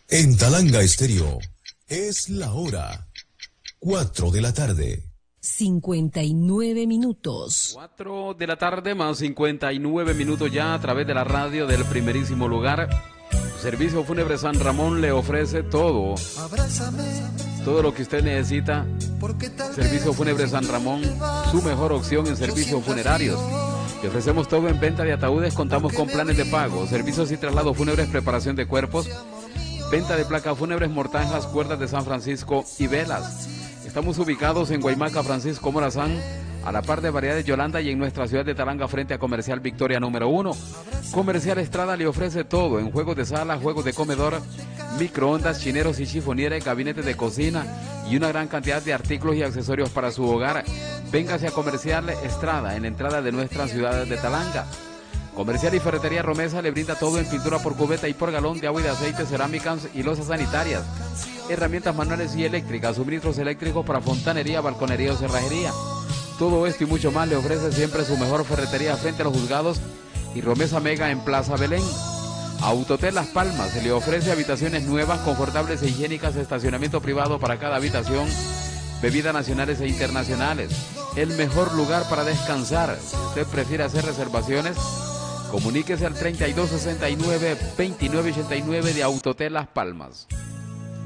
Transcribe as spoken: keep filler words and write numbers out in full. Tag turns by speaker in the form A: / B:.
A: En Talanga Estéreo es la hora cuatro de la tarde.
B: cincuenta y nueve minutos.
C: cuatro de la tarde más cincuenta y nueve minutos ya a través de la radio del primerísimo lugar. Servicio Fúnebre San Ramón le ofrece todo. Todo lo que usted necesita. Servicio Fúnebre San Ramón, su mejor opción en servicios funerarios. Le ofrecemos todo en venta de ataúdes, contamos con planes de pago, servicios y traslados fúnebres, preparación de cuerpos, venta de placas fúnebres, mortajas, cuerdas de San Francisco y velas. Estamos ubicados en Guaymaca, Francisco Morazán, a la par de Variedades Yolanda y en nuestra ciudad de Talanga frente a Comercial Victoria número uno. Comercial Estrada le ofrece todo en juegos de sala, juegos de comedor, microondas, chineros y chifonieres, gabinetes de cocina y una gran cantidad de artículos y accesorios para su hogar. Véngase a Comercial Estrada en la entrada de nuestra ciudad de Talanga. Comercial y Ferretería Romesa le brinda todo en pintura por cubeta y por galón de agua y de aceite, cerámicas y losas sanitarias, herramientas manuales y eléctricas, suministros eléctricos para fontanería, balconería o cerrajería. Todo esto y mucho más le ofrece siempre su mejor ferretería frente a los juzgados y Romesa Mega en Plaza Belén. Autotel Las Palmas se le ofrece habitaciones nuevas, confortables e higiénicas, estacionamiento privado para cada habitación, bebidas nacionales e internacionales. El mejor lugar para descansar. Si usted prefiere hacer reservaciones, comuníquese al treinta y dos sesenta y nueve, veintinueve ochenta y nueve de Autotel Las Palmas.